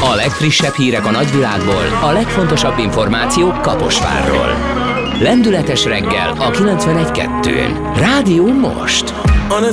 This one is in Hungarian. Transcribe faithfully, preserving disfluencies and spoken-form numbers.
A legfrissebb hírek a nagyvilágból, a legfontosabb információk Kaposvárról. Lendületes reggel a kilencvenegy kettőn. Rádió Most.